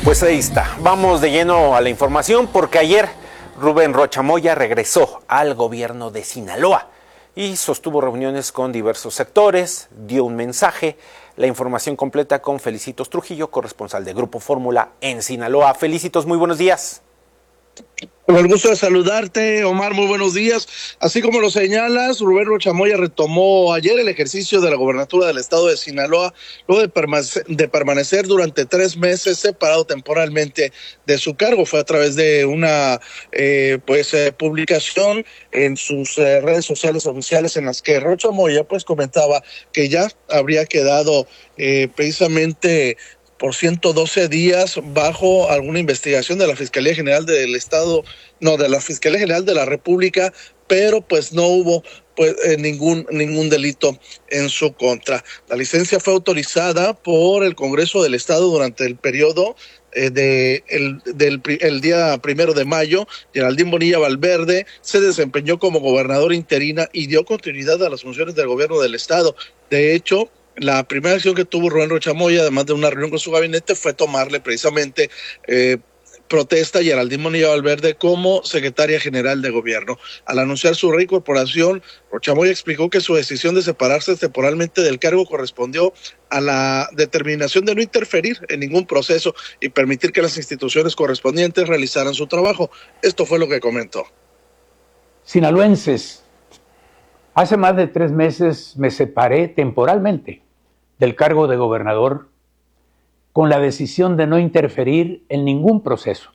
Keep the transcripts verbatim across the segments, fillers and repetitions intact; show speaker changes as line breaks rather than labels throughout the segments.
Pues ahí está, vamos de lleno a la información porque ayer Rubén Rocha Moya regresó al gobierno de Sinaloa y sostuvo reuniones con diversos sectores, dio un mensaje. La información completa con Felicitos Trujillo, corresponsal de Grupo Fórmula en Sinaloa. Felicitos, muy buenos días.
Con el gusto de saludarte, Omar, muy buenos días. Así como lo señalas, Rubén Rocha Moya retomó ayer el ejercicio de la gobernatura del estado de Sinaloa, luego de, permanecer, de permanecer durante tres meses separado temporalmente de su cargo. Fue a través de una eh, pues eh, publicación en sus eh, redes sociales oficiales en las que Rocha Moya pues comentaba que ya habría quedado eh, precisamente por ciento doce días bajo alguna investigación de la Fiscalía General del Estado, no, de la Fiscalía General de la República, pero pues no hubo pues eh, ningún ningún delito en su contra. La licencia fue autorizada por el Congreso del Estado durante el periodo eh, de el, del el día primero de mayo. Geraldine Bonilla Valverde se desempeñó como gobernadora interina y dio continuidad a las funciones del gobierno del Estado. De hecho, la primera acción que tuvo Rubén Rocha Moya, además de una reunión con su gabinete, fue tomarle precisamente eh, protesta a Geraldine Bonilla Valverde como secretaria general de gobierno. Al anunciar su reincorporación, Rocha Moya explicó que su decisión de separarse temporalmente del cargo correspondió a la determinación de no interferir en ningún proceso y permitir que las instituciones correspondientes realizaran su trabajo. Esto fue lo que comentó.
Sinaloenses, hace más de tres meses me separé temporalmente del cargo de gobernador con la decisión de no interferir en ningún proceso.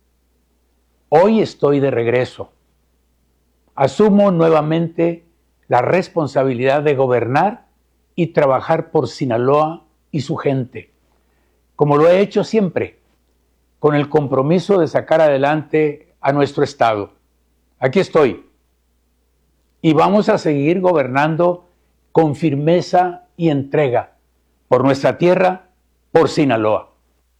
Hoy estoy de regreso. Asumo nuevamente la responsabilidad de gobernar y trabajar por Sinaloa y su gente, como lo he hecho siempre, con el compromiso de sacar adelante a nuestro estado. Aquí estoy. Y vamos a seguir gobernando con firmeza y entrega por nuestra tierra, por Sinaloa.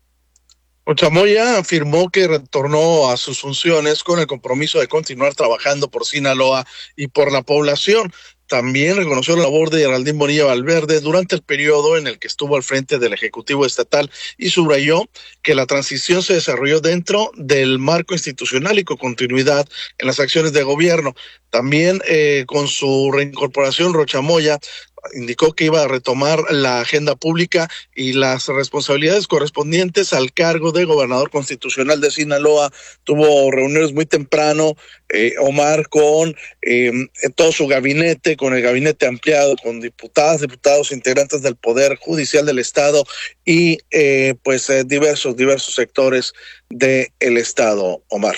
Rocha Moya afirmó que retornó a sus funciones con el compromiso de continuar trabajando por Sinaloa y por la población. También reconoció la labor de Geraldine Bonilla Valverde durante el periodo en el que estuvo al frente del Ejecutivo Estatal y subrayó que la transición se desarrolló dentro del marco institucional y con continuidad en las acciones de gobierno. También eh, con su reincorporación, Rocha Moya indicó que iba a retomar la agenda pública y las responsabilidades correspondientes al cargo de gobernador constitucional de Sinaloa. Tuvo reuniones muy temprano, eh, Omar, con eh, todo su gabinete, con el gabinete ampliado, con diputadas, diputados, integrantes del Poder Judicial del Estado y eh, pues eh, diversos, diversos sectores del Estado, Omar.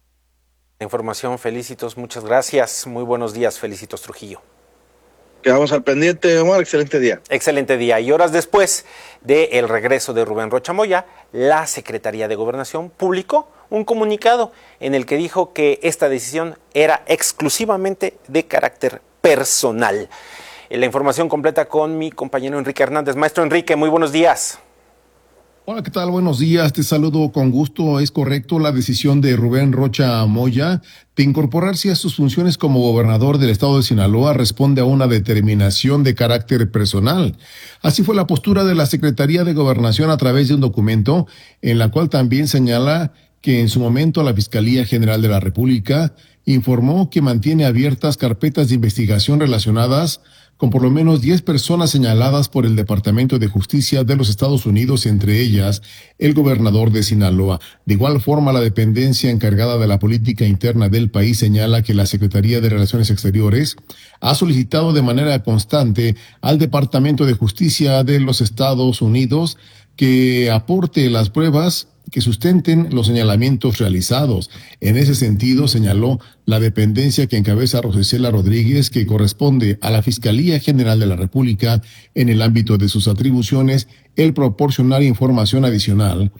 Información, Felicitos, muchas gracias. Muy buenos días, Felicitos Trujillo.
Quedamos al pendiente, Omar, excelente día.
Excelente día. Y horas después del regreso de Rubén Rocha Moya, la Secretaría de Gobernación publicó un comunicado en el que dijo que esta decisión era exclusivamente de carácter personal. La información completa con mi compañero Enrique Hernández. Maestro Enrique, muy buenos días.
Hola, ¿qué tal? Buenos días, te saludo con gusto. Es correcto la decisión de Rubén Rocha Moya de incorporarse a sus funciones como gobernador del estado de Sinaloa responde a una determinación de carácter personal. Así fue la postura de la Secretaría de Gobernación a través de un documento en la cual también señala que en su momento la Fiscalía General de la República informó que mantiene abiertas carpetas de investigación relacionadas con por lo menos diez personas señaladas por el Departamento de Justicia de los Estados Unidos, entre ellas el gobernador de Sinaloa. De igual forma, la dependencia encargada de la política interna del país señala que la Secretaría de Relaciones Exteriores ha solicitado de manera constante al Departamento de Justicia de los Estados Unidos que aporte las pruebas que sustenten los señalamientos realizados. En ese sentido, señaló la dependencia que encabeza Rosicela Rodríguez, que corresponde a la Fiscalía General de la República en el ámbito de sus atribuciones, el proporcionar información adicional